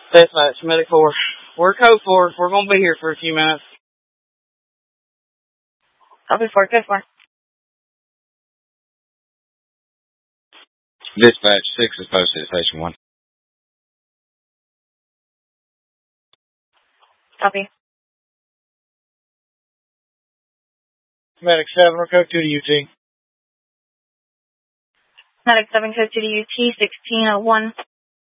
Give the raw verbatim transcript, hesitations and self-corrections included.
Dispatch, Medic four. We're code four. We're going to be here for a few minutes. Copy four, code four. Dispatch, six is posted at station one. Copy. Medic seven, we're code two to U T. Medic seven, code two to U T, sixteen oh one.